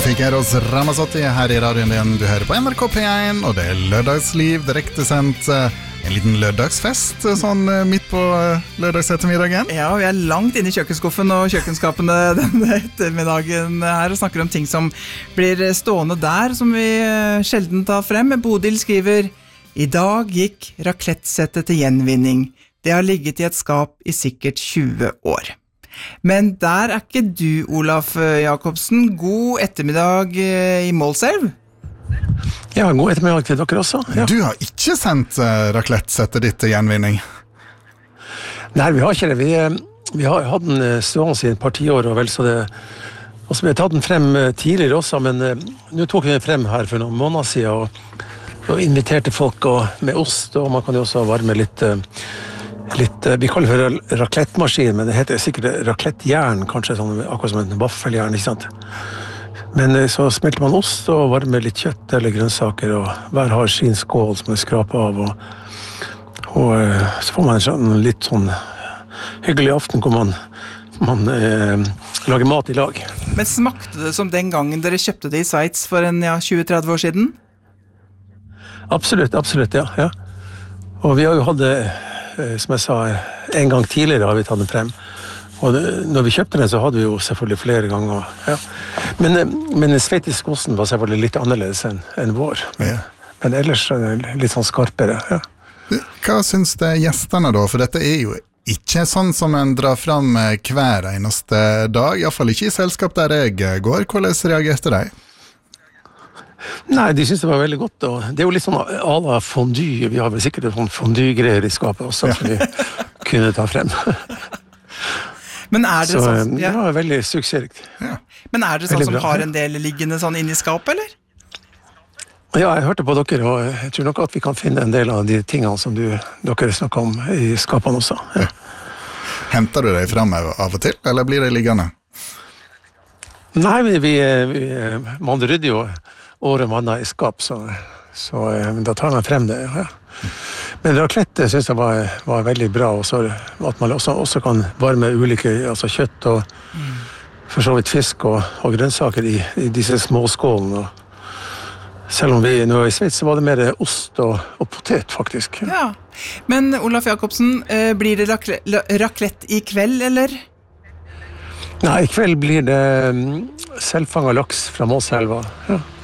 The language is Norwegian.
Fikeros Ramazzotti her I radioen din. Du hører på NRK P1, og det lørdagsliv direkte sendt. En liten lørdagsfest, sånn midt på lørdagsettermiddagen. Ja, vi langt inne I kjøkkenskuffen og kjøkkenskapene denne ettermiddagen her og snakker om ting som blir stående der, som vi sjelden tar frem. Bodil skriver: I dag gikk raclette-settet til gjenvinning. Det har ligget I et skap I sikkert 20 år. Men der ikke du, Olaf Jacobsen. God ettermiddag I Målselv. Ja, god ettermiddag til dere også. Ja. Du har ikke sendt raclette-settet ditt til gjenvinning? Nei, vi har ikke det. Vi har hatt den stående I et par tiår, og vel så det... Og så vi har tatt den frem tidligere også, men nå tok vi den frem her for noen måneder siden, og inviterte folk med ost, og man kan jo også varme litt, vi kaller det for raclette-maskin, men det heter sikkert raclette-jern, kanskje sånn, akkurat som en vaffeljern, ikke sant? Men så smelter man ost og varmer litt kjøtt eller grønnsaker, og hver har sin skål som man skraper av, og så får man en litt sånn hyggelig aften hvor man lager mat I lag. Men smakte det som den gangen dere kjøpte det I Sveits for 20-30 år siden? Absolutt, ja. Og vi har jo hatt det, som jeg sa, en gang tidligere har vi tatt den frem. Og når vi kjøpte den, så hadde vi jo selvfølgelig flere ganger. Ja. Men sveitisk osten var selvfølgelig litt annerledes enn vår. Ja. Men ellers litt sånn skarpere. Ja. Hva synes det gjestene da? For dette jo ikke sånn som en drar fram hver eneste dag. I hvert fall ikke I selskap der jeg går. Hvordan reagerte de? Nei, de synes det var veldig godt, og det jo litt sånn à la fondue. Vi har vel sikkert sånn fondue-greier I skapet også, som vi kunne ta frem. Men det så, sånn? Ja. Det var veldig suksessrikt. Ja. Men det sånn som har en del liggende sånn inne I skapet, eller? Ja, jeg hørte på dere, og jeg tror nok at vi kan finne en del av de tingene som dere snakker om I skapene også. Ja. Henter du deg frem av og til, eller blir det liggende? Nei, man rydder jo året mannet I skap, så da tar man frem det, ja. Men raclette synes jeg var veldig bra, og så at man også kan varme ulike, altså kjøtt og for så vidt fisk og grønnsaker I disse små skålene. Selv om vi nå I Sveits, så var det mer ost og potet, faktisk. Ja, men Olaf Jacobsen, blir det raclette I kveld, eller? Nei, I kveld blir det selvfanget laks fra Målselva, ja.